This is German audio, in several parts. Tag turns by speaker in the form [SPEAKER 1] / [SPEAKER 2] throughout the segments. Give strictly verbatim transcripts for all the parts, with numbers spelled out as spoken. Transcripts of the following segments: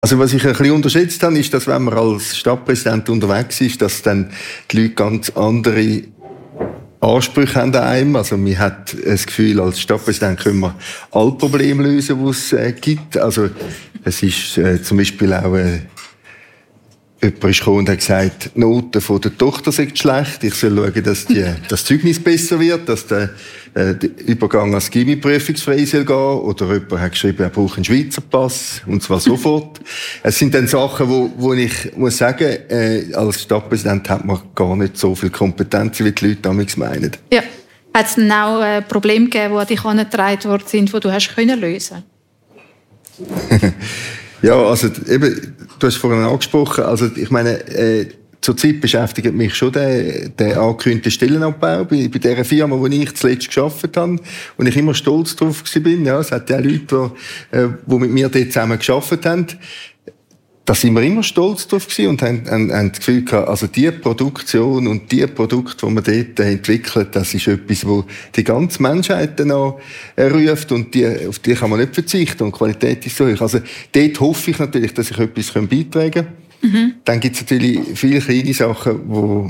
[SPEAKER 1] Also was ich ein bisschen unterschätzt habe, ist, dass wenn man als Stadtpräsident unterwegs ist, dass dann die Leute ganz andere Ansprüche haben an einem. Also man hat das Gefühl, als Stadtpräsident können wir alle Probleme lösen, die es äh, gibt. Also es ist äh, zum Beispiel auch äh, jemand ist gekommen und hat gesagt, die Noten von der Tochter sind schlecht. Ich soll schauen, dass die, das Zeugnis besser wird, dass der, äh, der Übergang als Gymi prüfungsfrei soll gehen. Oder jemand hat geschrieben, er braucht einen Schweizer Pass. Und zwar sofort. Es sind dann Sachen, wo, wo ich muss sagen, äh, als Stadtpräsident hat man gar nicht so viel Kompetenzen, wie die Leute damals meinen.
[SPEAKER 2] Ja. Hat es dann auch äh, Probleme gegeben, die an dich herangetragen worden sind, die du hast können lösen?
[SPEAKER 1] Ja, also eben, du hast vorhin angesprochen, also ich meine, äh, zurzeit beschäftigt mich schon der, der angekündigte Stellenabbau bei, bei der Firma, wo ich zuletzt gearbeitet habe, und ich immer stolz drauf bin. Ja, es hat ja Leute, die, äh, die mit mir dort zusammen gearbeitet haben. Da sind wir immer stolz drauf gewesen und haben, haben, haben das Gefühl gehabt, also die Produktion und die Produkte, die man dort entwickelt, das ist etwas, wo die ganze Menschheit dann auch ruft, und die, auf die kann man nicht verzichten, und die Qualität ist so hoch. Also dort hoffe ich natürlich, dass ich etwas beitragen kann. Mhm. Dann gibt es natürlich viele kleine Sachen, wo,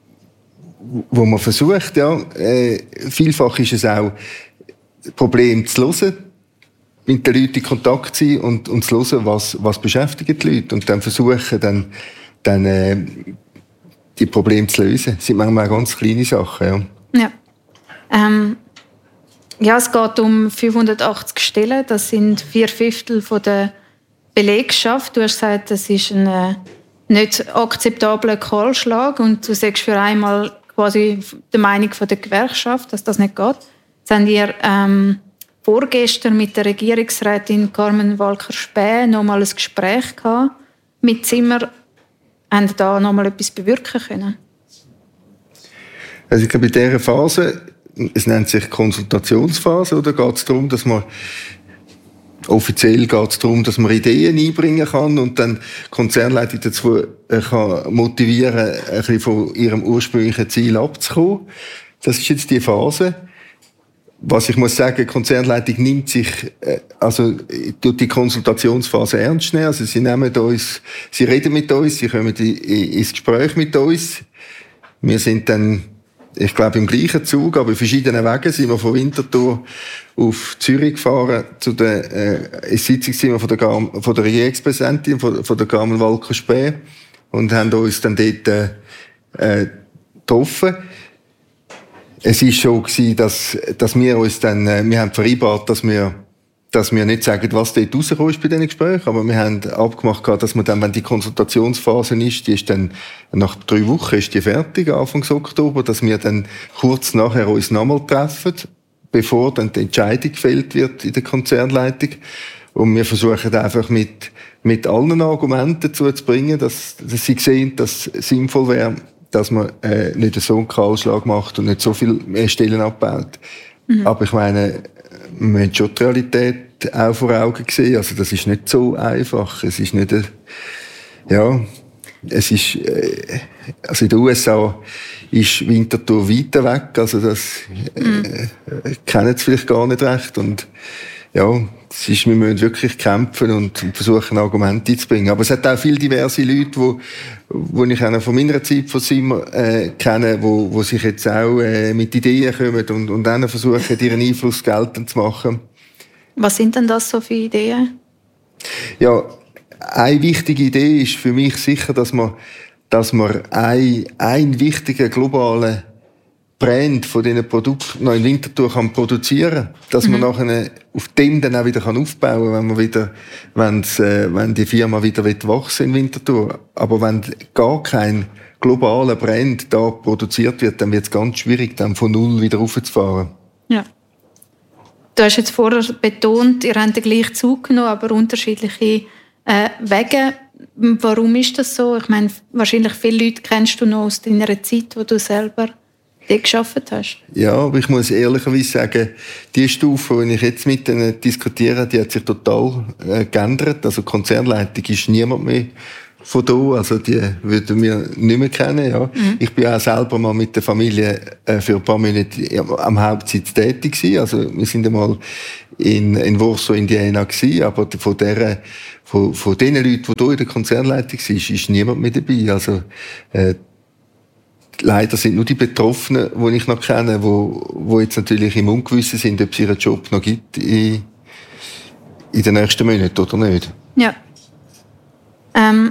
[SPEAKER 1] wo man versucht, ja, äh, vielfach ist es auch Problem zu hören, mit den Leuten in Kontakt zu sein und, und zu hören, was, was beschäftigt die Leute. Und dann versuchen, dann, dann äh, die Probleme zu lösen. Das sind manchmal auch ganz kleine Sachen. Ja,
[SPEAKER 2] ja. Ähm, ja, es geht um fünfhundertachtzig Stellen. Das sind vier Fünftel von der Belegschaft. Du hast gesagt, das ist ein äh, nicht akzeptabler Kahlschlag. Und du sagst für einmal quasi die Meinung von der Gewerkschaft, dass das nicht geht. Jetzt haben wir ähm, vorgestern mit der Regierungsrätin Carmen Walker-Späh noch mal ein Gespräch gehabt mit Zimmer. Haben Sie da noch mal etwas bewirken können?
[SPEAKER 1] Also ich glaube, in dieser Phase, es nennt sich Konsultationsphase, oder geht es darum, dass man offiziell geht es darum, dass man Ideen einbringen kann und dann die Konzernleitung dazu kann motivieren, ein bisschen von ihrem ursprünglichen Ziel abzukommen. Das ist jetzt die Phase. Was ich muss sagen, die Konzernleitung nimmt sich, äh, also, tut die Konsultationsphase ernst nehmen. Also, sie nehmen uns, sie reden mit uns, sie kommen in, in, ins Gespräch mit uns. Wir sind dann, ich glaube, im gleichen Zug, aber in verschiedenen Wegen sind wir von Winterthur auf Zürich gefahren, zu der, äh, ins Sitzungszimmer von der, Gar- von der Regierungspräsidentin, von, von der Carmen Walker-Späh, und haben uns dann dort, äh, getroffen. Es war schon gewesen, dass, dass wir uns dann, äh, wir haben vereinbart, dass wir, dass wir nicht sagen, was dort rausgekommen ist bei diesen Gesprächen, aber wir haben abgemacht, dass wir dann, wenn die Konsultationsphase ist, die ist dann, nach drei Wochen ist die fertig, Anfang Oktober, dass wir dann kurz nachher uns nochmal treffen, bevor dann die Entscheidung gefällt wird in der Konzernleitung. Und wir versuchen einfach mit, mit allen Argumenten dazu zu bringen, dass, dass sie sehen, dass es sinnvoll wäre, dass man äh, nicht so einen Kahlschlag macht und nicht so viel mehr Stellen abbaut. Mhm. Aber ich meine, wir haben schon die Realität auch vor Augen gesehen. Also das ist nicht so einfach. Es ist nicht, eine, ja, es ist, äh, also in den U S A ist Winterthur weiter weg. Also das äh, mhm. äh, kennen sie vielleicht gar nicht recht. Und ja, es ist, wir müssen wirklich kämpfen und versuchen, Argumente einzubringen. Aber es hat auch viele diverse Leute, die, die ich auch von meiner Zeit von Zimmer äh, kenne, die, die sich jetzt auch äh, mit Ideen kommen und, und dann versuchen, ihren Einfluss geltend zu machen.
[SPEAKER 2] Was sind denn das so für Ideen?
[SPEAKER 1] Ja, eine wichtige Idee ist für mich sicher, dass man, dass man ein, einen wichtigen globalen Brand von diesen Produkten noch in Winterthur kann produzieren, dass mhm. man nachher auf dem dann auch wieder aufbauen kann, wenn man wieder, wenn's, äh, wenn die Firma wieder wachsen in Winterthur. Aber wenn gar kein globaler Brand da produziert wird, dann wird es ganz schwierig, dann von null wieder raufzufahren.
[SPEAKER 2] Ja. Du hast jetzt vorher betont, ihr habt den gleichen Zug genommen, aber unterschiedliche äh, Wege. Warum ist das so? Ich meine, wahrscheinlich viele Leute kennst du noch aus deiner Zeit, wo du selber dort gearbeitet hast.
[SPEAKER 1] Ja, aber ich muss ehrlicherweise sagen, die Stufe, die ich jetzt mit denen diskutiere, die hat sich total äh, geändert. Also die Konzernleitung ist niemand mehr von hier, also die würden wir nicht mehr kennen. Ja. Mhm. Ich bin auch selber mal mit der Familie äh, für ein paar Monate am Hauptsitz tätig gewesen. Also wir sind einmal in, in Warsaw, Indiana gewesen, aber von der, von, von den Leuten, die hier in der Konzernleitung sind, ist, ist niemand mehr dabei. Also äh, leider sind nur die Betroffenen, die ich noch kenne, wo, wo jetzt natürlich im Ungewissen sind, ob es ihren Job noch gibt in, in den nächsten Monaten oder nicht.
[SPEAKER 2] Ja. Ähm,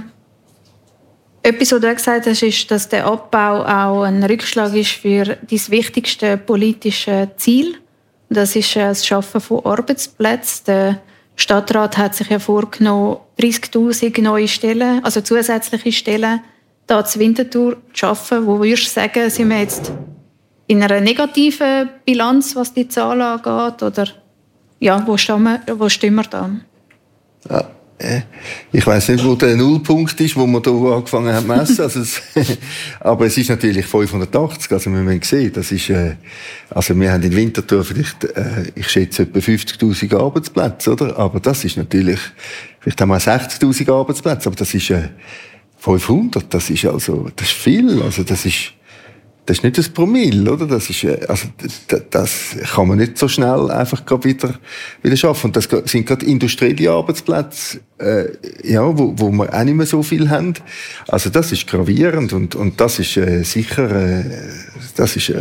[SPEAKER 2] etwas, was du gesagt hast, ist, dass der Abbau auch ein Rückschlag ist für dein wichtigste politische Ziel. Das ist das Schaffen von Arbeitsplätzen. Der Stadtrat hat sich ja vorgenommen, dreißigtausend neue Stellen, also zusätzliche Stellen, hier zu Winterthur zu schaffen. Wo würdest du sagen, sind wir jetzt in einer negativen Bilanz, was die Zahl angeht? Oder ja, wo stehen wir, wo stehen wir da?
[SPEAKER 1] Ja. Ich weiss nicht, wo der Nullpunkt ist, wo man hier angefangen hat zu messen. Also es, aber es ist natürlich fünfhundertachtzig. Also wir müssen sehen, das ist, äh, also wir haben in Winterthur vielleicht, äh, ich schätze etwa fünfzigtausend Arbeitsplätze, oder? Aber das ist natürlich, vielleicht haben wir sechzigtausend Arbeitsplätze, aber das ist, äh, fünfhundert. Das ist also, das ist viel. Also das ist, das ist nicht ein Promille, oder? Das ist, also, das, das kann man nicht so schnell einfach wieder, wieder schaffen. Und das sind gerade industrielle Arbeitsplätze, äh, ja, wo, wo wir auch nicht mehr so viel haben. Also, das ist gravierend und, und das ist, äh, sicher, äh, das ist, äh,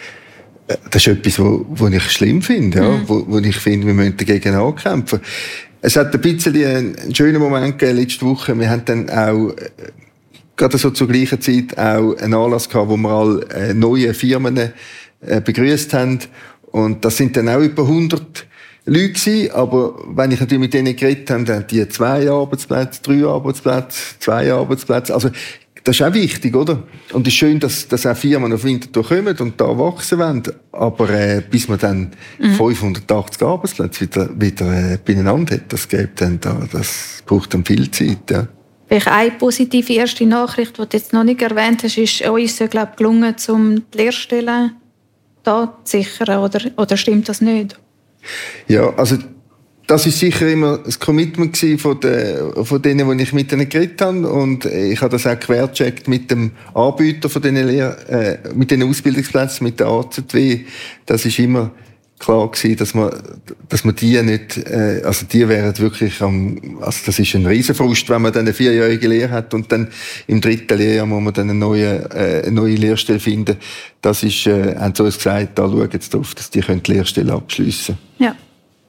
[SPEAKER 1] das ist etwas, wo, wo ich schlimm finde, ja. Mhm. Wo, wo ich finde, wir müssen dagegen ankämpfen. Es hat ein bisschen einen schönen Moment gegeben letzte Woche. Wir haben dann auch, äh, gerade so zur gleichen Zeit auch einen Anlass gehabt, wo wir alle äh, neue Firmen äh, begrüßt haben. Und das sind dann auch über hundert Leute gewesen. Aber wenn ich natürlich mit denen geredet habe, dann haben die zwei Arbeitsplätze, drei Arbeitsplätze, zwei Arbeitsplätze. Also, das ist auch wichtig, oder? Und es ist schön, dass, dass auch Firmen auf Winterthur kommen und da wachsen wollen. Aber äh, bis man dann mhm. fünfhundertachtzig Arbeitsplätze wieder, wieder äh, beieinander hat, das, gibt dann da, das braucht dann viel Zeit, ja.
[SPEAKER 2] Vielleicht eine positive erste Nachricht, die du jetzt noch nicht erwähnt hast, ist, uns ist glaube gelungen, um die Lehrstellen da zu sichern, oder, oder stimmt das nicht?
[SPEAKER 1] Ja, also das ist sicher immer das Commitment von, der, von denen, die ich mit denen geredet habe, und ich habe das auch gewertschätzt mit dem Anbieter von diesen Lehr- äh, mit den Ausbildungsplätzen, mit der A Z W. Das ist immer klar gewesen, dass man, dass man die nicht, äh, also die wären wirklich am, also das ist ein Riesenfrust, wenn man dann eine vierjährige Lehre hat und dann im dritten Lehrjahr muss man dann eine neue, äh, eine neue Lehrstelle finden. Das ist, äh, haben sie uns gesagt, da schauen jetzt drauf, dass die die Lehrstelle abschliessen können.
[SPEAKER 2] Ja.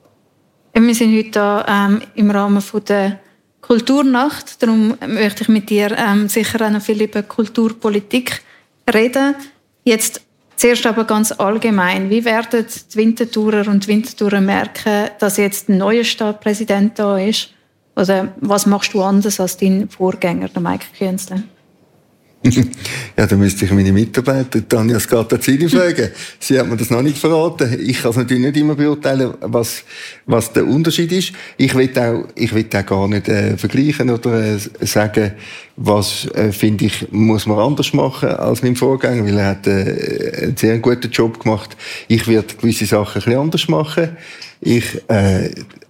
[SPEAKER 2] Wir sind heute hier, ähm, im Rahmen von der Kulturnacht, darum möchte ich mit dir ähm, sicher auch noch viel über Kulturpolitik reden. Jetzt zuerst aber ganz allgemein. Wie werden die Winterthurer und die Winterthurer merken, dass jetzt ein neuer Stadtpräsident da ist? Oder was machst du anders als dein Vorgänger, der Mike Künzle?
[SPEAKER 1] Ja, da müsste ich meine Mitarbeiter, Tanja Scartazzini, fragen. Sie hat mir das noch nicht verraten. Ich kann es natürlich nicht immer beurteilen, was, was der Unterschied ist. Ich will auch, ich will auch gar nicht äh, vergleichen oder äh, sagen, was, äh, finde ich, muss man anders machen als mein Vorgänger, weil er hat äh, einen sehr guten Job gemacht. Ich werde gewisse Sachen ein bisschen anders machen. Ich, äh,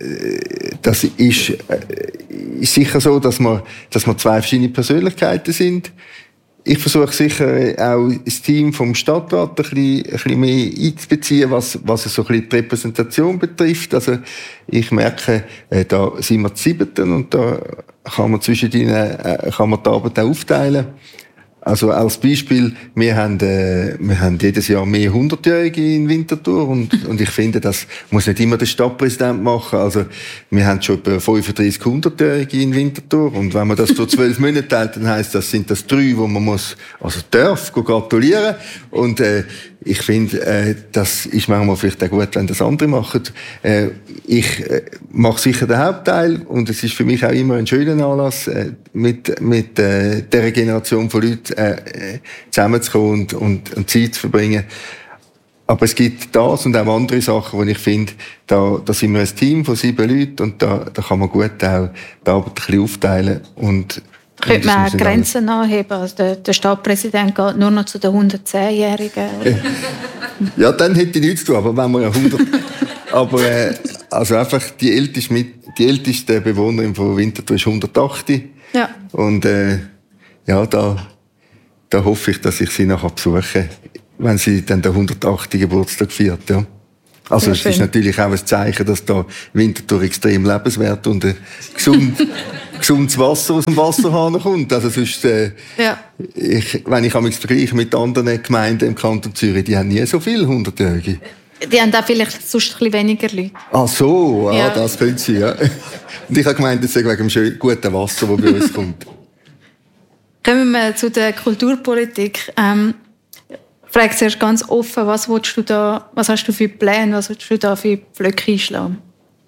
[SPEAKER 1] das ist, äh, ist sicher so, dass wir, dass wir zwei verschiedene Persönlichkeiten sind. Ich versuche sicher auch das Team vom Stadtrat ein bisschen, ein bisschen mehr einzubeziehen, was, was so ein bisschen die Repräsentation betrifft. Also, ich merke, äh, da sind wir zu siebten und da kann man zwischen ihnen, äh, kann man die Arbeit auch aufteilen. Also, als Beispiel, wir haben, äh, wir haben jedes Jahr mehr Hundertjährige in Winterthur und, und ich finde, das muss nicht immer der Stadtpräsident machen. Also, wir haben schon etwa fünfunddreissig Hundertjährige in Winterthur und wenn man das durch zwölf Monate teilt, dann heisst das, sind das drei, wo man muss, also darf, gratulieren. Und, äh, ich finde, äh, das ist manchmal vielleicht auch gut, wenn das andere machen. Äh, ich äh, mache sicher den Hauptteil und es ist für mich auch immer ein schöner Anlass, äh, mit, mit äh, dieser Generation von Leuten äh, zusammenzukommen und, und, und Zeit zu verbringen. Aber es gibt das und auch andere Sachen, wo ich finde, da, da sind wir ein Team von sieben Leuten und da, da kann man gut auch die Arbeit ein bisschen aufteilen. Und
[SPEAKER 2] könnte man auch Grenzen anheben? Also der, der Stadtpräsident geht nur noch zu den hundertzehnjährigen.
[SPEAKER 1] Ja, dann hätte ich nichts zu tun, aber wenn wir ja hundert... aber, äh, also einfach die älteste, die älteste Bewohnerin von Winterthur ist hundertacht.
[SPEAKER 2] Ja.
[SPEAKER 1] Und äh, ja, da, da hoffe ich, dass ich sie nachher besuche, wenn sie dann den hundertachten Geburtstag feiert. Ja. Also es ist natürlich auch ein Zeichen, dass da Winterthur extrem lebenswert und ein gesund, gesundes Wasser aus dem Wasserhahn kommt. Also sonst, äh,
[SPEAKER 2] ja.
[SPEAKER 1] ich, wenn ich mich vergleiche mit anderen Gemeinden im Kanton Zürich, die haben nie so viele Hundertjährige.
[SPEAKER 2] Die haben da vielleicht sonst ein bisschen weniger Leute.
[SPEAKER 1] Ach so, ah,
[SPEAKER 2] ja.
[SPEAKER 1] Das könnte sie, ja. Und ich habe gemeint, das sei wegen dem schönen, guten Wasser, das bei uns kommt.
[SPEAKER 2] Kommen wir zu der Kulturpolitik. Ähm, ich frage zuerst ganz offen, was, willst du da, was hast du für Pläne, was willst du da für Pflöcke einschlagen?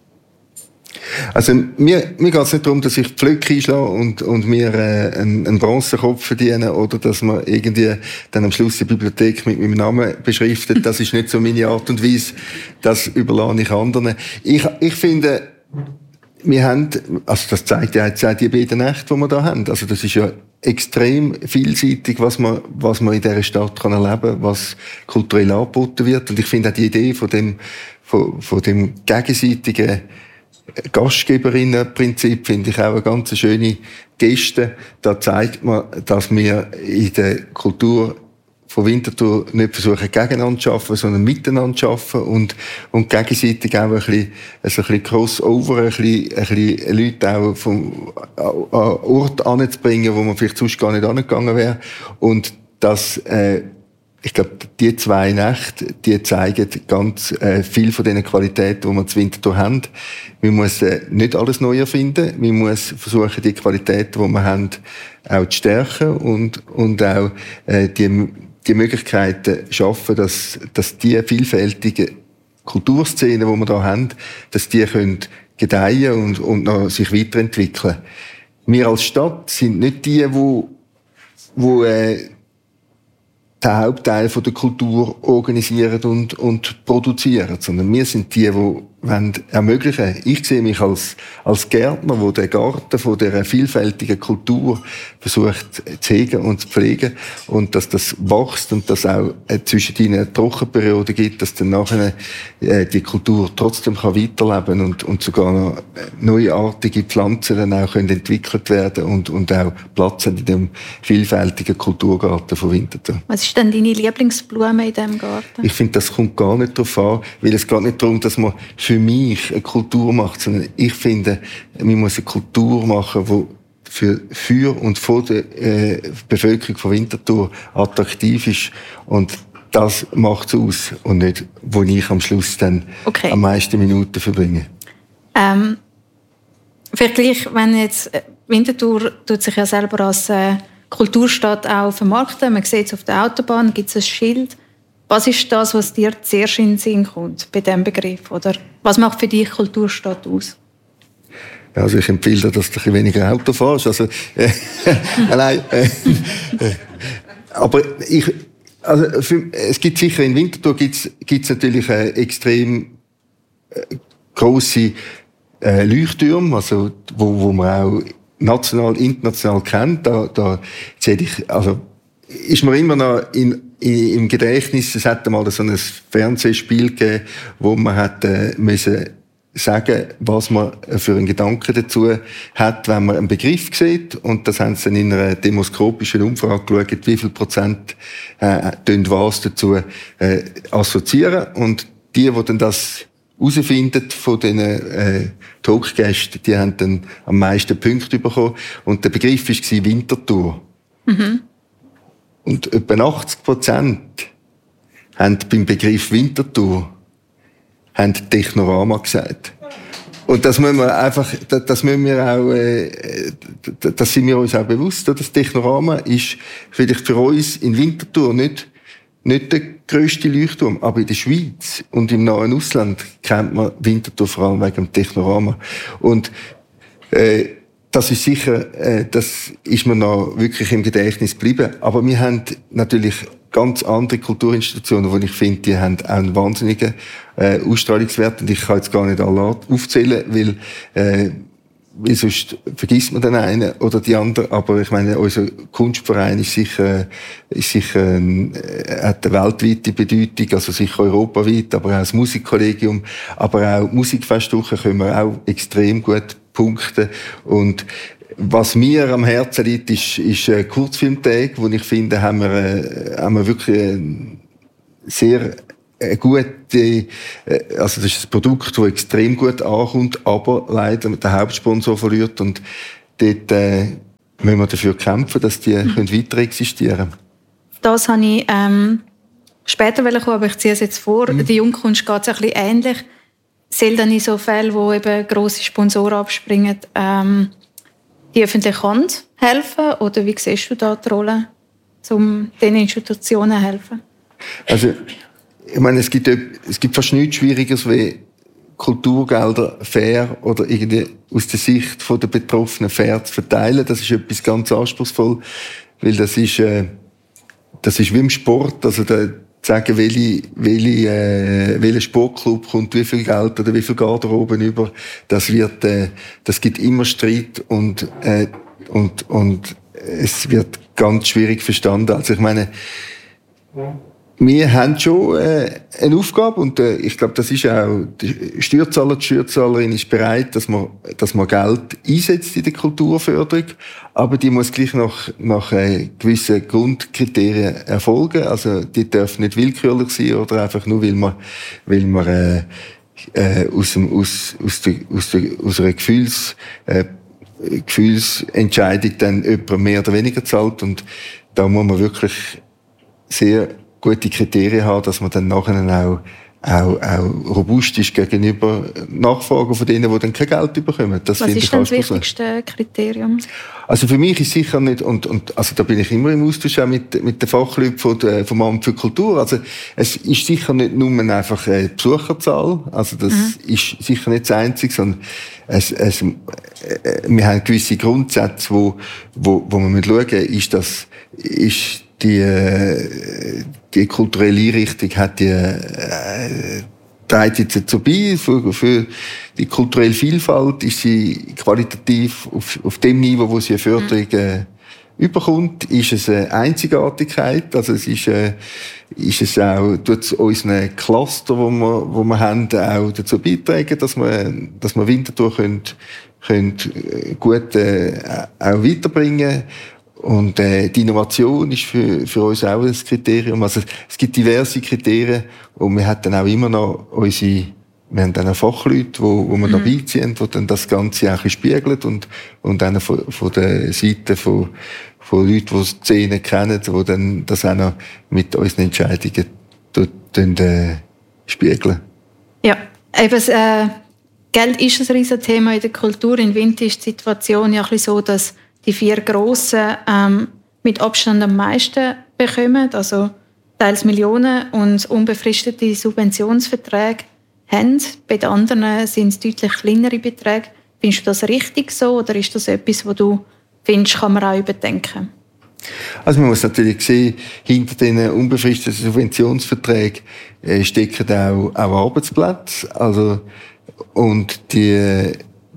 [SPEAKER 1] Also mir, mir geht es nicht darum, dass ich Pflöcke einschlage und, und mir äh, einen, einen Bronzenkopf verdiene oder dass man irgendwie dann am Schluss die Bibliothek mit meinem Namen beschriftet. Das ist nicht so meine Art und Weise. Das überlasse ich anderen. Ich, ich finde, wir haben, also das zeigt ja jetzt auch die beiden Nächte, die wir da haben. Also das ist ja extrem vielseitig, was man, was man in dieser Stadt kann erleben kann, was kulturell angeboten wird. Und ich finde auch die Idee von dem, von, von dem gegenseitigen Gastgeberinnenprinzip finde ich auch eine ganz schöne Geste. Da zeigt man, dass wir in der Kultur von Winterthur nicht versuchen, gegeneinander zu arbeiten, sondern miteinander zu arbeiten und, und gegenseitig auch ein bisschen, also ein bisschen Crossover, ein bisschen, ein bisschen Leute auch vom Ort anzubringen, wo man vielleicht sonst gar nicht angegangen wäre. Und das, äh, ich glaube, die zwei Nächte, die zeigen ganz äh, viel von den Qualitäten, die wir zu Winterthur haben. Man muss äh, nicht alles neu erfinden. Man muss versuchen, die Qualitäten, die wir haben, auch zu stärken und, und auch äh, die, die Möglichkeiten schaffen, dass, dass die vielfältigen Kulturszenen, die wir da haben, dass die können gedeihen und, und noch sich weiterentwickeln. Wir als Stadt sind nicht die, die, die äh, den Hauptteil von der Kultur organisieren und, und produzieren, sondern wir sind die, die wollen ermöglichen. Ich sehe mich als, als Gärtner, der den Garten von dieser vielfältigen Kultur versucht zu hegen und zu pflegen und dass das wächst und dass auch äh, zwischen eine Trockenperiode gibt, dass dann nachher äh, die Kultur trotzdem kann weiterleben und, und sogar noch neuartige Pflanzen dann auch können entwickelt werden und, und auch Platz haben in dem vielfältigen Kulturgarten von Winterthur.
[SPEAKER 2] Was ist denn deine Lieblingsblume in diesem Garten?
[SPEAKER 1] Ich finde, das kommt gar nicht darauf an, weil es geht nicht darum, dass man für mich eine Kultur macht, sondern ich finde, man muss eine Kultur machen, die für, für und von der äh, Bevölkerung von Winterthur attraktiv ist. Und das macht es aus und nicht, wo ich am Schluss dann okay. am meisten Minuten verbringe.
[SPEAKER 2] Ähm, vielleicht gleich, wenn jetzt Winterthur tut sich ja selber als äh, Kulturstadt auch vermarkten. Man sieht es auf der Autobahn, gibt es ein Schild. Was ist das, was dir zuerst in den Sinn kommt bei diesem Begriff? Oder was macht für dich Kulturstadt aus?
[SPEAKER 1] Ja, also ich empfehle dir, dass du ein bisschen weniger Auto fährst. Also, äh, nein, äh, äh, aber ich, also für, es gibt sicher in Winterthur gibt's, gibt's natürlich eine extrem äh, grosse äh, Leuchttürme, also wo, wo man auch national, international kennt. Da, da sehe ich, also ist mir immer noch in im Gedächtnis, es hat einmal so ein Fernsehspiel gegeben, wo man hat, äh, müssen sagen, was man für einen Gedanken dazu hat, wenn man einen Begriff sieht. Und das haben sie dann in einer demoskopischen Umfrage geschaut, wie viel Prozent äh, was dazu äh, assoziieren. Und die, die dann das herausfinden von den äh, Talkgästen, die haben dann am meisten Punkte bekommen. Und der Begriff war Winterthur. Mhm. Und etwa achtzig Prozent haben beim Begriff Winterthur haben Technorama gesagt. Und das müssen wir einfach, das müssen wir auch, äh, das sind wir uns auch bewusst. Das Technorama ist vielleicht für uns in Winterthur nicht, nicht der grösste Leuchtturm, aber in der Schweiz und im nahen Ausland kennt man Winterthur vor allem wegen dem Technorama. Und äh, das ist sicher, äh, das ist mir noch wirklich im Gedächtnis geblieben. Aber wir haben natürlich ganz andere Kulturinstitutionen, wo ich finde, die haben auch einen wahnsinnigen äh, Ausstrahlungswert. Und ich kann jetzt gar nicht alle aufzählen, weil äh, weil sonst vergisst man den einen oder die andere. Aber ich meine, unser Kunstverein ist sicher, ist sicher ein, hat eine weltweite Bedeutung, also sicher europaweit, aber auch das Musikkollegium, aber auch Musikfestwochen können wir auch extrem gut punkten. Und was mir am Herzen liegt, ist, ist ein Kurzfilmtag, wo ich finde, haben wir, äh, haben wir wirklich ein sehr eine gute, also das ist ein Produkt, das extrem gut ankommt, aber leider der Hauptsponsor verliert und dort äh, müssen wir dafür kämpfen, dass die mhm. können weiter existieren.
[SPEAKER 2] Das habe ich ähm, später kommen, aber ich ziehe es jetzt vor. Mhm. Die Jungkunst geht es ein bisschen ähnlich. Soll dann in so Fällen, wo eben grosse Sponsoren abspringen, ähm, die öffentliche Hand helfen? Oder wie siehst du da die Rolle, um den Institutionen zu helfen?
[SPEAKER 1] Also ich meine, es gibt, es gibt fast nichts Schwierigeres, wie Kulturgelder fair oder irgendwie aus der Sicht der Betroffenen fair zu verteilen. Das ist etwas ganz anspruchsvoll, weil das ist, äh, das ist wie im Sport. Also da, zu sagen, welche, welche, äh, welcher Sportclub kommt wie viel Geld oder wie viel Garderoben über, das wird, äh, das gibt immer Streit und, äh, und, und es wird ganz schwierig verstanden. Also ich meine, wir haben schon äh, eine Aufgabe und äh, ich glaube, das ist auch, der Steuerzahler, die Steuerzahlerin ist bereit, dass man, dass man Geld einsetzt in der Kulturförderung, aber die muss gleich nach, nach äh, gewissen Grundkriterien erfolgen. Also die darf nicht willkürlich sein oder einfach nur, weil man, weil man äh, äh, aus, dem, aus, aus, der, aus, der, aus einer Gefühls, äh, Gefühlsentscheidung dann jemand mehr oder weniger zahlt und da muss man wirklich sehr gute Kriterien haben, dass man dann nachher auch, auch, auch robust ist gegenüber Nachfragen von denen, die dann kein Geld bekommen. Das
[SPEAKER 2] Was
[SPEAKER 1] ist
[SPEAKER 2] ich dann das wichtigste Kriterium?
[SPEAKER 1] Also für mich ist sicher nicht, und, und also da bin ich immer im Austausch auch mit, mit den Fachleuten von der, vom Amt für Kultur. Also es ist sicher nicht nur einfach eine Besucherzahl, also das mhm. ist sicher nicht das Einzige, sondern es, es, äh, wir haben gewisse Grundsätze, wo, wo, wo man schauen muss, ist das, ist die, die kulturelle Einrichtung hat die, äh, trägt jetzt dazu bei, für, für die kulturelle Vielfalt ist sie qualitativ auf, auf dem Niveau, wo sie eine Förderung äh, überkommt, ist es eine Einzigartigkeit, also es ist, äh, ist es auch, tut es unseren Cluster, wo wir, wo wir haben, auch dazu beitragen, dass wir, dass wir Winterthur können, können gut, äh, auch weiterbringen. Und äh, die Innovation ist für, für uns auch ein Kriterium. Also es gibt diverse Kriterien und wir haben dann auch immer noch unsere, wir haben dann auch Fachleute, wo, wo wir mhm. dabei sind, die dann das Ganze auch spiegeln und und dann von, von der Seite von von Leuten, die die Szene kennen, die dann das auch noch mit unseren Entscheidungen dort, äh, spiegeln.
[SPEAKER 2] Ja, eben äh, Geld ist ein riesiges Thema in der Kultur. In Winter ist die Situation ja ein bisschen so, dass die vier Grossen ähm, mit Abstand am meisten bekommen, also teils Millionen und unbefristete Subventionsverträge haben. Bei den anderen sind es deutlich kleinere Beträge. Findest du das richtig so oder ist das etwas, was du findest, kann man auch überdenken?
[SPEAKER 1] Also man muss natürlich sehen, hinter diesen unbefristeten Subventionsverträgen äh, stecken auch, auch Arbeitsplätze. Also, und die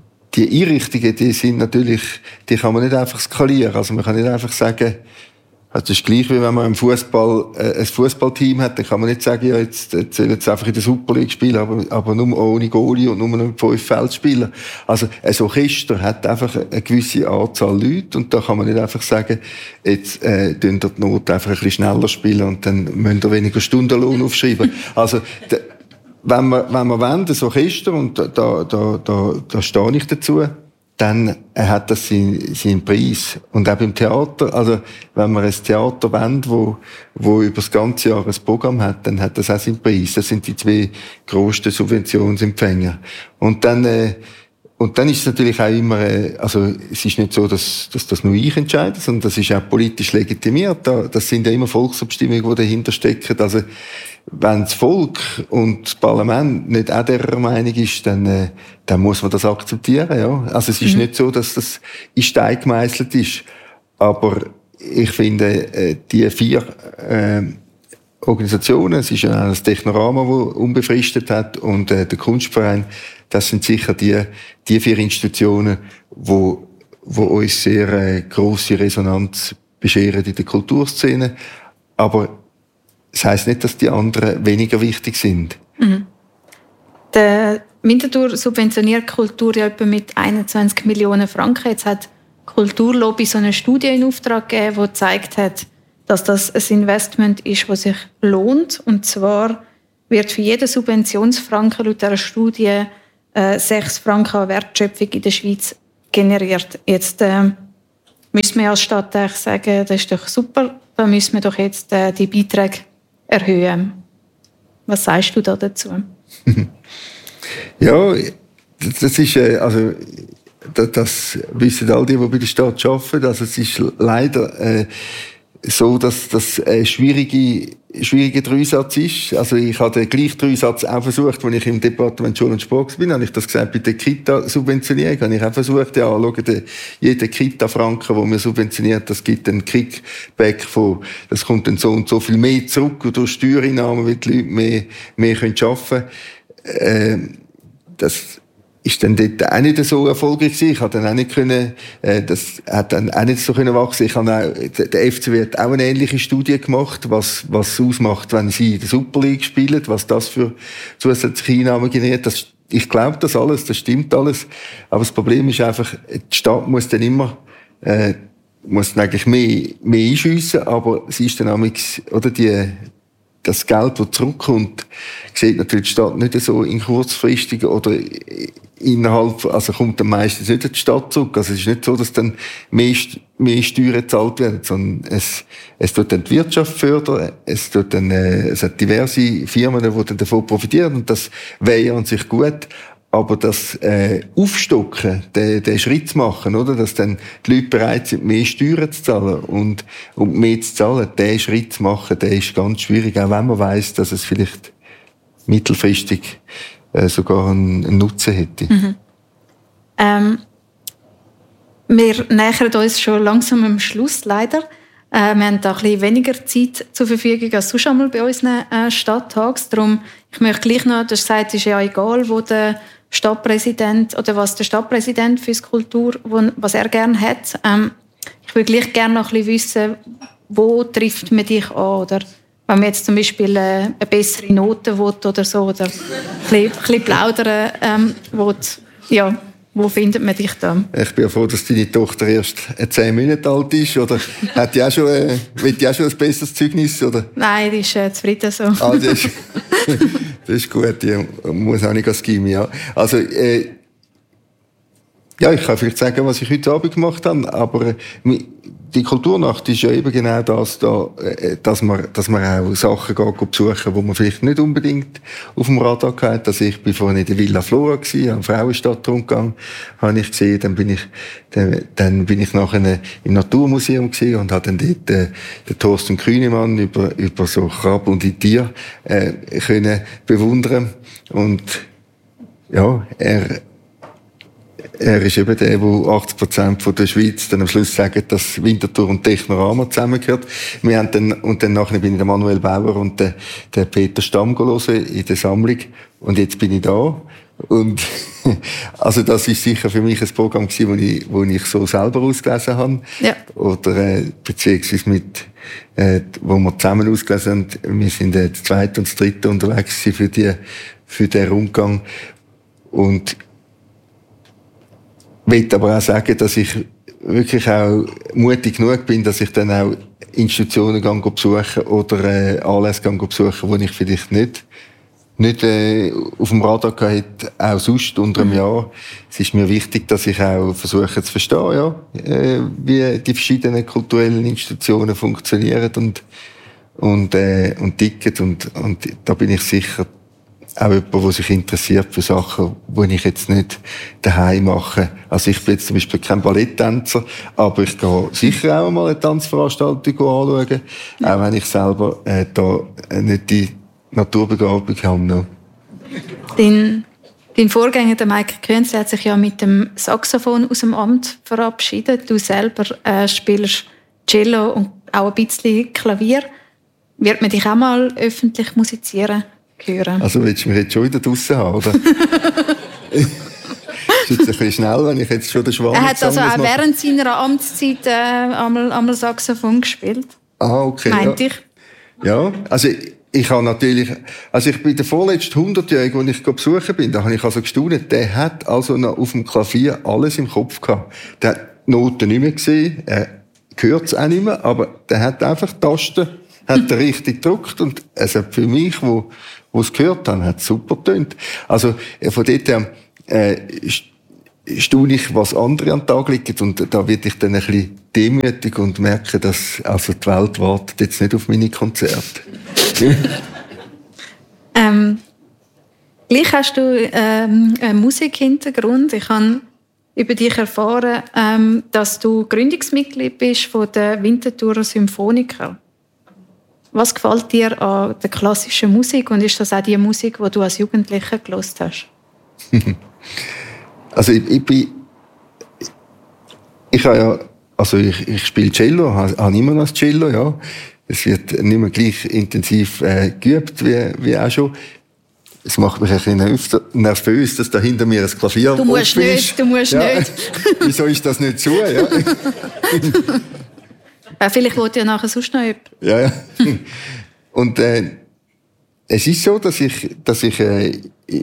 [SPEAKER 1] Die Einrichtungen, die sind natürlich, die kann man nicht einfach skalieren. Also man kann nicht einfach sagen, das ist gleich wie wenn man im Fußball äh, ein Fußballteam hat, dann kann man nicht sagen, ja, jetzt, jetzt soll jetzt einfach in der Super League spielen, aber, aber nur ohne Goalie und nur mit fünf Feldspielern. Also ein Orchester hat einfach eine gewisse Anzahl Leute und da kann man nicht einfach sagen, jetzt äh, tun die Not einfach ein bisschen schneller spielen und dann müssen wir weniger Stundenlohn aufschreiben. Also de, Wenn wir, wenn wir wollen, das Orchester, und da, da, da, da stehe ich dazu, dann hat das seinen, seinen Preis. Und auch beim Theater, also, wenn wir ein Theater wollen, wo, wo über das ganze Jahr ein Programm hat, dann hat das auch seinen Preis. Das sind die zwei grössten Subventionsempfänger. Und dann, äh, und dann ist es natürlich auch immer, äh, also, es ist nicht so, dass, dass das nur ich entscheide, sondern das ist auch politisch legitimiert. Das sind ja immer Volksabstimmungen, die dahinter stecken. Also, wenn das Volk und das Parlament nicht auch dieser Meinung ist, dann, äh, dann muss man das akzeptieren, ja. Also es ist mhm. nicht so, dass das in Stein gemeißelt ist. Aber ich finde, äh, die vier äh, Organisationen, es ist ja auch das Technorama, das unbefristet hat, und äh, der Kunstverein, Das sind sicher die, die vier Institutionen, wo, wo uns sehr äh, grosse Resonanz bescheren in der Kulturszene. Aber das heisst nicht, dass die anderen weniger wichtig sind.
[SPEAKER 2] Mhm. Der Winterthur subventioniert Kultur ja etwa mit einundzwanzig Millionen Franken. Jetzt hat die Kulturlobby so eine Studie in Auftrag gegeben, die gezeigt hat, dass das ein Investment ist, das sich lohnt. Und zwar wird für jeden Subventionsfranken laut dieser Studie äh, sechs Franken an Wertschöpfung in der Schweiz generiert. Jetzt äh, müssen wir als Stadt eigentlich sagen, das ist doch super, da müssen wir doch jetzt äh, die Beiträge erhöhen. Was sagst du da dazu?
[SPEAKER 1] Ja, das ist, äh, also, das, das wissen all die, die bei der Stadt arbeiten. Also, es ist leider äh, so, dass das ein schwierige, schwieriger Dreisatz ist. Also, ich habe den gleichen Dreisatz auch versucht, als ich im Departement Schule und Sport bin. Habe ich das gesagt, bei der Kita-Subventionierung habe ich auch versucht, ja, schauen, der, jeder Kita-Franken, den wir subventionieren, das gibt einen Kickback von, das kommt dann so und so viel mehr zurück durch Steuereinnahmen, weil die Leute mehr, mehr können arbeiten können. Äh, das ist dann dort auch nicht so erfolgreich gewesen. Ich konnte dann auch nicht können, äh, das hat dann auch nicht so können wachsen. Ich habe auch, der F C W hat auch eine ähnliche Studie gemacht, was, was es ausmacht, wenn sie in der Super League spielen, was das für zusätzliche Einnahmen generiert. Das, ich glaube das alles, das stimmt alles. Aber das Problem ist einfach, die Stadt muss dann immer, äh, muss dann eigentlich mehr, mehr einschiessen, aber sie ist dann auch mit, oder die, das Geld, das zurückkommt, sieht natürlich die Stadt nicht so in kurzfristigen oder innerhalb, also kommt dann meistens nicht in die Stadt zurück. Also es ist nicht so, dass dann mehr, mehr Steuern gezahlt werden, sondern es, es tut dann die Wirtschaft fördern, es tut dann, äh, es hat diverse Firmen, die dann davon profitieren und das wäre ja an sich gut. Aber das äh, Aufstocken, den, den Schritt zu machen, oder, dass dann die Leute bereit sind, mehr Steuern zu zahlen und, und mehr zu zahlen, den Schritt zu machen, der ist ganz schwierig, auch wenn man weiss, dass es vielleicht mittelfristig äh, sogar einen, einen Nutzen hätte.
[SPEAKER 2] Mhm. Ähm, wir nähern uns schon langsam am Schluss, leider. Äh, wir haben da ein bisschen weniger Zeit zur Verfügung als sonst einmal bei unseren äh, Stadttags. Darum, ich möchte gleich noch, du hast gesagt, es ist ja egal, wo der Stadtpräsident oder was der Stadtpräsident für die Kultur, wo, was er gerne hat. Ähm, ich würde gleich gerne noch ein bisschen wissen, wo trifft man dich an? Oder wenn man jetzt zum Beispiel äh, eine bessere Note will oder so, oder ein bisschen, ein bisschen plaudern ähm, will, ja, wo findet man dich da?
[SPEAKER 1] Ich bin ja froh, dass deine Tochter erst zehn Monate alt ist. Oder hat die auch schon, äh, will die auch schon ein besseres Zeugnis? Oder?
[SPEAKER 2] Nein, die ist äh, zufrieden so.
[SPEAKER 1] Ah, das, ist, das ist gut, die muss auch nicht ans Gymnasium. Ja. Also, äh, ja, ich kann vielleicht sagen, was ich heute Abend gemacht habe, aber die Kulturnacht ist ja eben genau das, da, dass man, dass man auch Sachen geht, besuchen, die man vielleicht nicht unbedingt auf dem Radar hat. Also ich bin vorhin in der Villa Flora gewesen, am Frauenstadtrundgang, habe ich gesehen, dann bin ich, dann, dann bin ich nachher im Naturmuseum gewesen und habe dann dort äh, den Thorsten Kühnemann über, über so Krabben und die Tiere äh, können bewundern. Und ja, er, Er ist eben der, der achtzig Prozent der Schweiz dann am Schluss sagt, dass Winterthur und Technorama zusammengehört. Wir haben dann, und dann nachher bin ich der Manuel Bauer und der, der Peter Stamm hören in der Sammlung. Und jetzt bin ich da. Und, also das ist sicher für mich ein Programm gewesen, wo ich, wo ich so selber ausgelesen habe. Ja. Oder, äh, beziehungsweise mit, äh, wo wir zusammen ausgelesen haben. Wir sind äh, das zweite und das dritte unterwegs für die, für den Rundgang. Und, ich möchte aber auch sagen, dass ich wirklich auch mutig genug bin, dass ich dann auch Institutionen gehe besuchen oder äh, Anlässe gehe besuchen, die ich vielleicht nicht, nicht äh, auf dem Radar hatte, auch sonst unter einem Jahr. Es ist mir wichtig, dass ich auch versuche zu verstehen, ja, äh, wie die verschiedenen kulturellen Institutionen funktionieren und, und, äh, und ticken. Und, und da bin ich sicher auch jemand, der sich interessiert für Sachen, die ich jetzt nicht daheim mache. Also ich bin jetzt zum Beispiel kein Balletttänzer, aber ich gehe sicher auch mal eine Tanzveranstaltung anschauen, ja. Auch wenn ich selber äh, da nicht die Naturbegabung habe. No.
[SPEAKER 2] Dein, dein Vorgänger, der Mike Künzli, hat sich ja mit dem Saxophon aus dem Amt verabschiedet. Du selber äh, spielst Cello und auch ein bisschen Klavier. Wird man dich auch mal öffentlich musizieren hören.
[SPEAKER 1] Also willst du mich jetzt schon wieder draussen haben, oder? ist jetzt ein bisschen schnell, wenn ich jetzt schon den Schwan
[SPEAKER 2] Er hat also auch während seiner Amtszeit äh, einmal, einmal Saxophon gespielt.
[SPEAKER 1] Ah, okay.
[SPEAKER 2] Meinte
[SPEAKER 1] ja.
[SPEAKER 2] ich.
[SPEAKER 1] Ja, also ich, ich habe natürlich, also ich bin der vorletzte hundertjährige, den ich besuchen bin, da habe ich also gestaunt, der hat also noch auf dem Klavier alles im Kopf gehabt. Der hat die Noten nicht mehr gesehen, er hört es auch nicht mehr, aber der hat einfach die Tasten, hat er richtig gedrückt und es hat für mich, wo, wo es gehört haben, hat es super getönt. Also von dort her, äh, staune ich, was andere an den Tag liegen. Und da werde ich dann ein bisschen demütig und merke, dass also die Welt wartet jetzt nicht auf meine Konzerte.
[SPEAKER 2] ähm, gleich hast du ähm, einen Musikhintergrund. Ich habe über dich erfahren, ähm, dass du Gründungsmitglied bist von der Winterthurer Symphoniker. Was gefällt dir an der klassischen Musik und ist das auch die Musik, die du als Jugendlicher gehört hast?
[SPEAKER 1] Also ich, ich bin, ich habe ja, also ich, ich spiele Cello, habe, habe immer noch das Cello, ja. Es wird nicht mehr gleich intensiv äh, geübt wie, wie auch schon. Es macht mich ein bisschen nervös, dass da hinter mir ein Klavier
[SPEAKER 2] Du musst nicht, ist. du musst
[SPEAKER 1] ja.
[SPEAKER 2] nicht.
[SPEAKER 1] Wieso ist das nicht so? Ja.
[SPEAKER 2] Ja, vielleicht wollte ja nachher sonst noch jemand.
[SPEAKER 1] Ja, ja. Und äh, es ist so, dass ich, dass ich äh,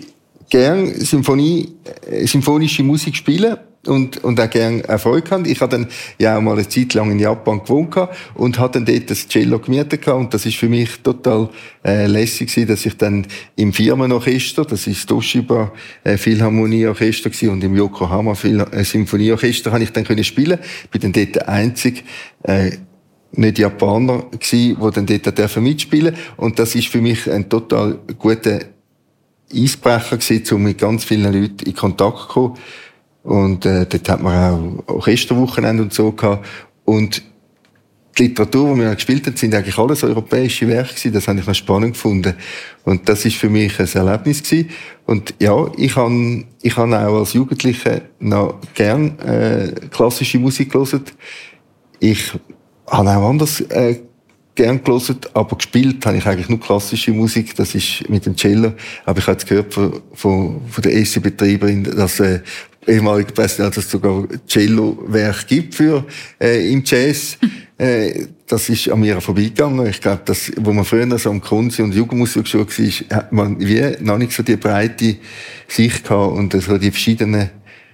[SPEAKER 1] gern Symphonie, äh, symphonische Musik spiele und, und auch gern Erfolg habe. Ich habe dann ja auch mal eine Zeit lang in Japan gewohnt und habe dann dort das Cello gemietet und das ist für mich total äh, lässig gewesen, dass ich dann im Firmenorchester, das ist das Toshiba äh, Philharmonieorchester gewesen, und im Yokohama Phil äh, Symphonieorchester habe ich dann können spielen. Ich bin dann dort der einzige äh, nicht Japaner gsi, der dann dort dürfen mitspielen. Und das ist für mich ein total guter Eisbrecher gewesen, um mit ganz vielen Leuten in Kontakt zu kommen. Und äh, dort hat man auch Orchesterwochenende und so gehabt. Und die Literatur, die wir gespielt haben, sind eigentlich alles europäische Werke gewesen. Das habe ich noch spannend gefunden. Und das ist für mich ein Erlebnis gewesen. Und ja, ich habe ich habe auch als Jugendlicher noch gern äh, klassische Musik gehört. Ich habe auch anders äh, gern gehört, aber gespielt habe ich eigentlich nur klassische Musik, das ist mit dem Cello. Aber ich habe jetzt gehört von, von, von der E S C-Betreiberin, dass äh, ehemalige Präsident, dass es sogar Cello-Werk gibt für äh, im Jazz. äh, das ist an mir vorbeigegangen. Ich glaube, dass, wo man früher so am Kunst- und Jugendmusikschule war, hat man wie noch nicht so die breite Sicht gehabt und so die verschiedenen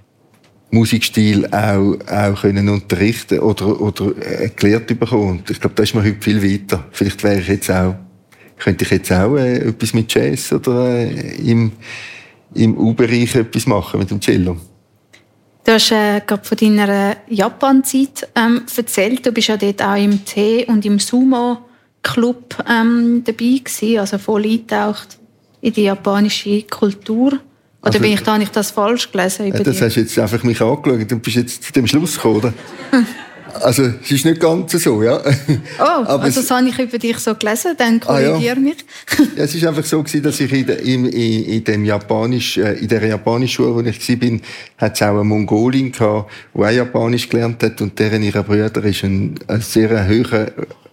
[SPEAKER 1] Musikstil auch, auch können unterrichten oder, oder äh, gelehrt bekommen. Und ich glaube, da ist man heute viel weiter. Vielleicht wäre ich jetzt auch, könnte ich jetzt auch äh, etwas mit Jazz oder äh, im, im U-Bereich etwas machen mit dem Cello.
[SPEAKER 2] Du hast äh, gerade von deiner Japan-Zeit ähm, erzählt. Du bist ja dort auch im Tee- und im Sumo-Club ähm, dabei gewesen, also voll eingetaucht in die japanische Kultur. Oder also, bin ich da nicht das falsch gelesen? Über
[SPEAKER 1] das
[SPEAKER 2] die?
[SPEAKER 1] Hast du jetzt einfach mich angeschaut und bist jetzt zu dem Schluss gekommen, oder? Also, es ist nicht ganz so, ja.
[SPEAKER 2] Oh, aber also das habe ich über dich so gelesen, dann korrigiere ah, ja. mich.
[SPEAKER 1] Ja, es war einfach so, dass ich in, der, in, in, dem Japanisch, in der japanischen Schule, wo ich war, hat es auch eine Mongolin gehabt, die auch Japanisch gelernt hat, und deren ihrer Brüder ist ein, ein sehr hoher,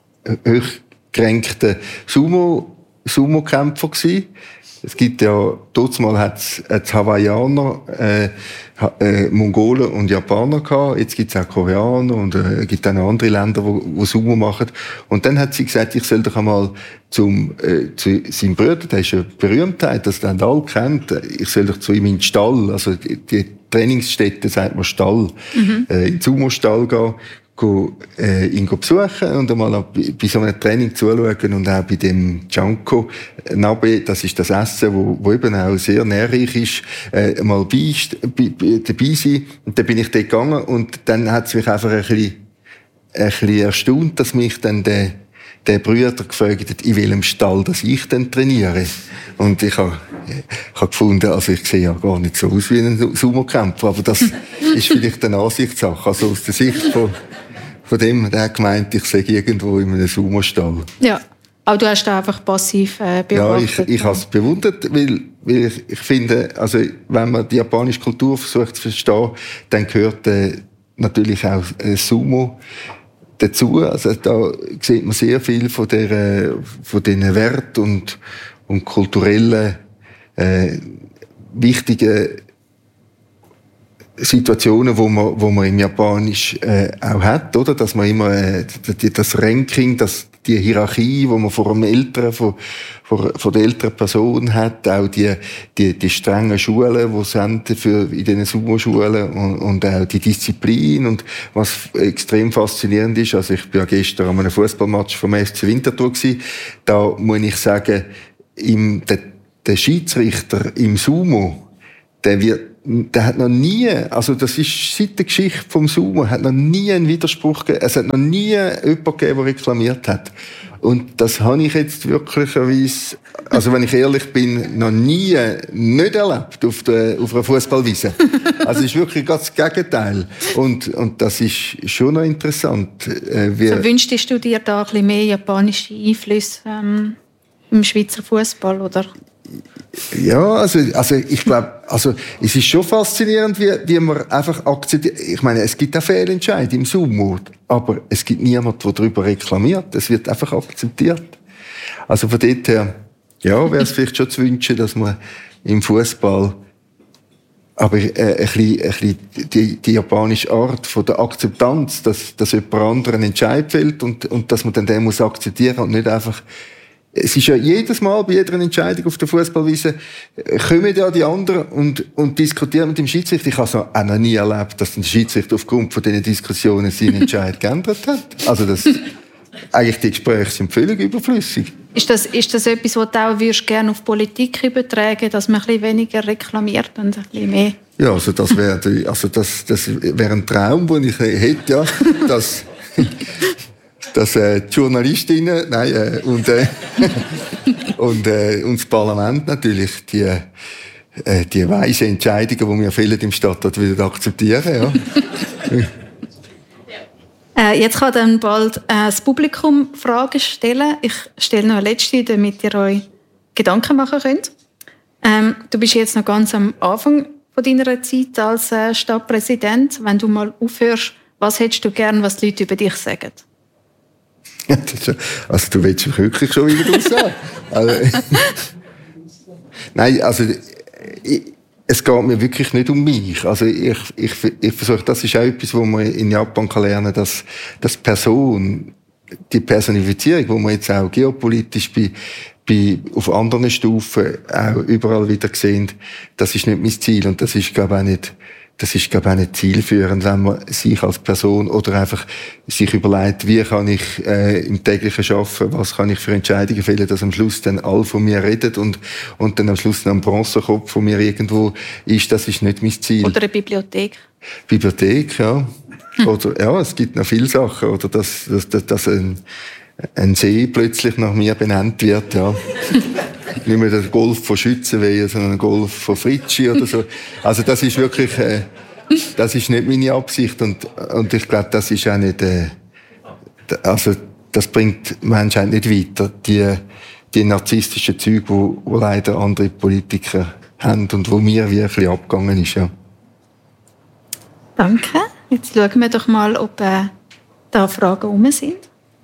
[SPEAKER 1] hochgerenkter Sumo, Sumo-Kämpfer gewesen. Es gibt ja, dort mal hat's, hat's Hawaiianer, äh, äh, Mongolen und Japaner gehabt. Jetzt gibt's auch Koreaner und äh, gibt auch noch andere Länder, wo, wo Sumo machen. Und dann hat sie gesagt, ich soll doch einmal zum, äh, zu seinem Bruder, der ist eine Berühmtheit, das den alle kennt, ich soll doch zu ihm in den Stall, also die, die Trainingsstätte, sagt man Stall, mhm. äh, in den Sumo-Stall gehen. Go, äh, ihn go besuchen und einmal bei, bei so einem Training zuschauen und auch bei dem Janko Nabe, das ist das Essen, wo, wo eben auch sehr nährreich ist, äh, mal bei, bei, bei, dabei sein. Und dann bin ich dort gegangen und dann hat es mich einfach ein bisschen, ein bisschen erstaunt, dass mich dann der, der Brüder gefragt hat, in welchem Stall dass ich dann trainiere. Und ich habe ich hab gefunden, also ich sehe ja gar nicht so aus wie ein Sumo-Kämpfer, aber das ist vielleicht eine Ansichtssache. Also aus der Sicht von Von dem, der hat gemeint, ich sehe irgendwo in einem Sumo-Stall.
[SPEAKER 2] Ja, aber du hast da einfach passiv äh, beobachtet.
[SPEAKER 1] Ja, ich, ich habe es bewundert, weil, weil ich, ich finde, also wenn man die japanische Kultur versucht zu verstehen, dann gehört äh, natürlich auch äh, Sumo dazu. Also da sieht man sehr viel von der, von diesen Werten und und kulturellen äh, wichtigen Situationen, wo man, wo man im Japanisch äh, auch hat, oder? Dass man immer äh, das Ranking, das, die Hierarchie, wo man vor einem älteren, vor, vor, vor der älteren Person hat, auch die, die, die strengen Schulen, die sind für, in diesen Sumo-Schulen und, und auch die Disziplin und was extrem faszinierend ist. Also ich bin ja gestern an einem Fußballmatch vom F C Winterthur gewesen. Da muss ich sagen, im, der, der Schiedsrichter im Sumo, der wird Der hat noch nie, also das ist seit der Geschichte vom Sumo, hat noch nie einen Widerspruch gegeben. Es hat noch nie jemanden gegeben, der reklamiert hat. Und das habe ich jetzt wirklicherweise, also wenn ich ehrlich bin, noch nie nicht erlebt auf, der, auf einer Fußballwiese. Also es ist wirklich ganz das Gegenteil. Und, und das ist schon noch interessant. Äh, wie
[SPEAKER 2] so wünschtest du dir da ein bisschen mehr japanische Einflüsse ähm, im Schweizer Fußball, oder?
[SPEAKER 1] Ja, also, also ich glaube, also es ist schon faszinierend, wie, wie man einfach akzeptiert. Ich meine, es gibt auch Fehlentscheid im Sumo, aber es gibt niemanden, der darüber reklamiert. Es wird einfach akzeptiert. Also von dort her, ja, wäre es vielleicht schon zu wünschen, dass man im Fußball aber äh, ein bisschen, ein bisschen die, die japanische Art von der Akzeptanz, dass, dass jemand anderen einen Entscheid fällt und, und dass man dann den muss akzeptieren und nicht einfach. Es ist ja jedes Mal bei jeder Entscheidung auf der Fußballwiese kommen ja die anderen und, und diskutieren mit dem Schiedsrichter. Ich habe es auch noch nie erlebt, dass der Schiedsrichter aufgrund von diesen Diskussionen seinen Entscheid geändert hat. Also das, eigentlich die Gespräche sind völlig überflüssig. Ist das, ist das etwas, was du auch würdest gerne auf Politik übertragen, dass man ein bisschen weniger reklamiert und ein bisschen mehr? Ja, also das wäre, also das, das wäre ein Traum, den ich hätte, ja, dass dass äh, die Journalistinnen nein, äh, und, äh, und, äh, und das Parlament natürlich die, äh, die weisen Entscheidungen, die wir fällen im Stadtrat, wieder akzeptieren. Ja. äh, jetzt kann dann bald äh, das Publikum Fragen stellen. Ich stelle noch eine letzte, damit ihr euch Gedanken machen könnt. Ähm, du bist jetzt noch ganz am Anfang von deiner Zeit als äh, Stadtpräsident. Wenn du mal aufhörst, was hättest du gern, was die Leute über dich sagen? Also du willst mich wirklich schon wieder sagen. Also, nein, also ich, es geht mir wirklich nicht um mich. Also ich, ich, ich versuche, das ist auch etwas, was man in Japan kann lernen, dass dass Person, die Personifizierung, wo man jetzt auch geopolitisch bei, bei auf anderen Stufen auch überall wieder sehen, das ist nicht mein Ziel und das ist, glaube ich, auch nicht Das ist, glaube ich, auch nicht zielführend, wenn man sich als Person oder einfach sich überlegt, wie kann ich äh, im täglichen Arbeiten, was kann ich für Entscheidungen fällen, dass am Schluss dann alle von mir reden und, und dann am Schluss noch ein Bronzenkopf von mir irgendwo ist, das ist nicht mein Ziel. Oder eine Bibliothek. Bibliothek, ja. Oder, ja, es gibt noch viele Sachen. Oder dass, dass, dass ein, ein See plötzlich nach mir benannt wird, ja. Nicht mehr der Golf von Schützenwehen, sondern ein Golf von Fritschi oder so. Also das ist wirklich, äh, das ist nicht meine Absicht und, und ich glaube, das ist auch nicht, äh, also das bringt die Menschheit nicht weiter. Die, die narzisstischen Züge, wo, wo leider andere Politiker haben und wo mir wirklich abgegangen ist, ja. Danke. Jetzt schauen wir doch mal, ob äh, da Fragen rum sind.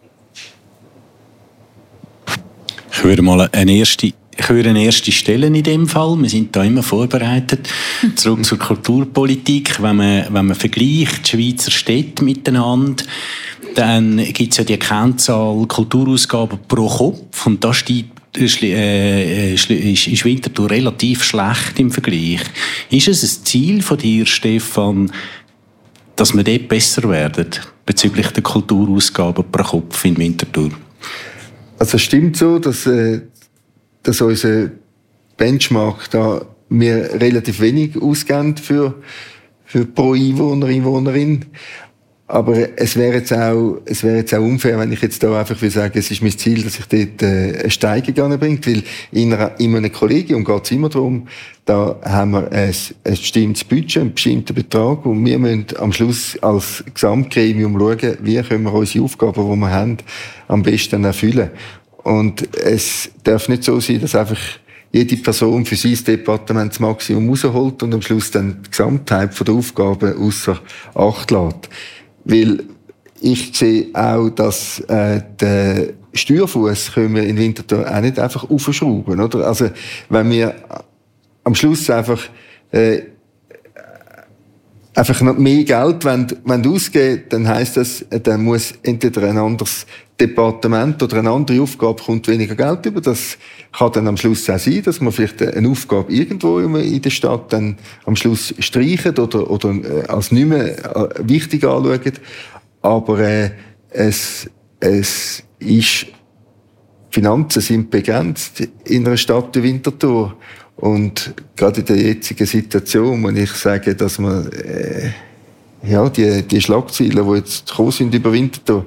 [SPEAKER 3] Ich würde mal eine erste, ich würde eine erste stellen in dem Fall. Wir sind da immer vorbereitet. Zurück zur Kulturpolitik. Wenn man, wenn man vergleicht die Schweizer Städte miteinander, dann gibt es ja die Kennzahl Kulturausgaben pro Kopf. Und da steht, äh, ist, ist Winterthur relativ schlecht im Vergleich. Ist es ein Ziel von dir, Stefan, dass wir dort besser werden bezüglich der Kulturausgaben pro Kopf in Winterthur?
[SPEAKER 1] Also es stimmt so, dass, äh, dass unser Benchmark da wir relativ wenig ausgeben für, für pro Einwohner, Einwohnerin. Aber es wäre jetzt auch, es wäre jetzt auch unfair, wenn ich jetzt da einfach will sagen, es ist mein Ziel, dass ich dort äh, eine Steigerung anbringe, weil in, einer, in einem Kollegium geht es immer darum, da haben wir ein, ein bestimmtes Budget, einen bestimmten Betrag und wir müssen am Schluss als Gesamtgremium schauen, wie können wir unsere Aufgaben, die wir haben, am besten erfüllen. Und es darf nicht so sein, dass einfach jede Person für sein Departement das Maximum rausholt und am Schluss dann die Gesamtheit der Aufgaben ausser Acht lässt. Weil ich sehe auch, dass äh, der, Steuerfuss können wir in Winterthur auch nicht einfach aufschrauben, oder? Also, wenn wir am Schluss einfach, äh, einfach noch mehr Geld wollen, wollen ausgeben, dann heisst das, dann muss entweder ein anderes Departement oder eine andere Aufgabe kommt weniger Geld über. Das kann dann am Schluss auch sein, dass man vielleicht eine Aufgabe irgendwo in der Stadt dann am Schluss streichen oder, oder als nicht mehr wichtig anschauen. Aber äh, es, es ist, Finanzen sind begrenzt in einer Stadt wie Winterthur. Und gerade in der jetzigen Situation muss ich sagen, dass man äh, ja, die, die Schlagzeilen, die jetzt gekommen sind über Winterthur,